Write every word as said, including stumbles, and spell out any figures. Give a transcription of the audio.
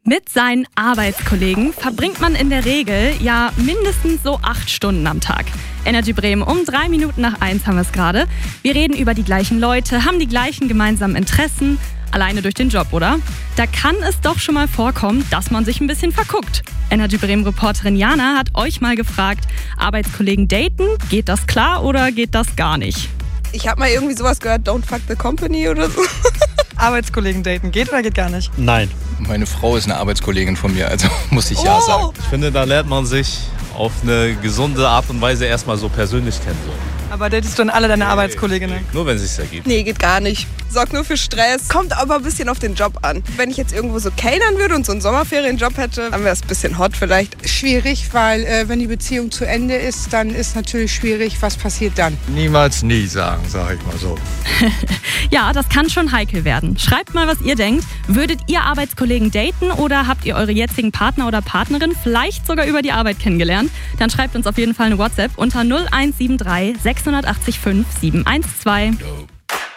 Mit seinen Arbeitskollegen verbringt man in der Regel ja mindestens so acht Stunden am Tag. Energy Bremen, um drei Minuten nach eins haben wir es gerade. Wir reden über die gleichen Leute, haben die gleichen gemeinsamen Interessen, alleine durch den Job, oder? Da kann es doch schon mal vorkommen, dass man sich ein bisschen verguckt. Energy Bremen-Reporterin Jana hat euch mal gefragt, Arbeitskollegen daten, geht das klar oder geht das gar nicht? Ich habe mal irgendwie sowas gehört, don't fuck the company oder so. Arbeitskollegen daten, geht oder geht gar nicht? Nein. Meine Frau ist eine Arbeitskolllegin von mir, also muss ich ja Oh. sagen. Ich finde, da lernt man sich auf eine gesunde Art und Weise erstmal so persönlich kennen. So. Aber datest du dann alle deine Arbeitskolleginnen? Nur wenn es sich ergibt. Nee, geht gar nicht. Sorgt nur für Stress. Kommt aber ein bisschen auf den Job an. Wenn ich jetzt irgendwo so kellnern würde und so einen Sommerferienjob hätte, dann wäre es ein bisschen hot vielleicht. Schwierig, weil äh, wenn die Beziehung zu Ende ist, dann ist natürlich schwierig, was passiert dann. Niemals nie sagen, sage ich mal so. Ja, das kann schon heikel werden. Schreibt mal, was ihr denkt. Würdet ihr Arbeitskollegen daten oder habt ihr eure jetzigen Partner oder Partnerin vielleicht sogar über die Arbeit kennengelernt? Dann schreibt uns auf jeden Fall eine WhatsApp unter null eins sieben drei sechs acht fünf sieben eins zwei.